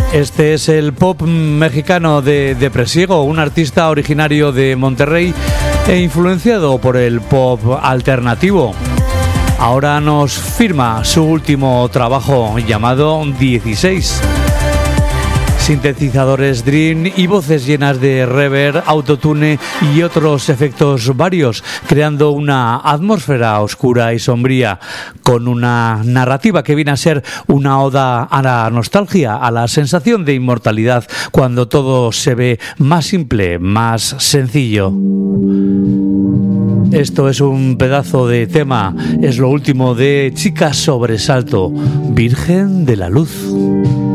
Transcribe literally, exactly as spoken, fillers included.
Este es el pop mexicano de Depresiego, un artista originario de Monterrey e influenciado por el pop alternativo. Ahora nos firma su último trabajo llamado dieciséis. Sintetizadores Dream y voces llenas de reverb, autotune y otros efectos varios, creando una atmósfera oscura y sombría, con una narrativa que viene a ser una oda a la nostalgia, a la sensación de inmortalidad, cuando todo se ve más simple, más sencillo. Esto es un pedazo de tema, es lo último de Chica Sobresalto, Virgen de la Luz.